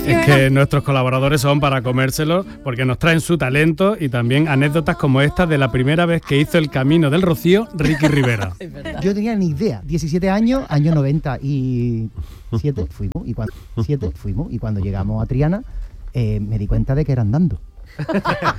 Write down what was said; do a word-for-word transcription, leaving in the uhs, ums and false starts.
Es que nuestros colaboradores son para comérselo porque nos traen su talento y también anécdotas como esta de la primera vez que hizo el Camino del Rocío Ricky Rivera. Yo tenía ni idea, diecisiete años, año noventa y siete fuimos y cuando, siete fuimos, y cuando llegamos a Triana eh, me di cuenta de que era andando.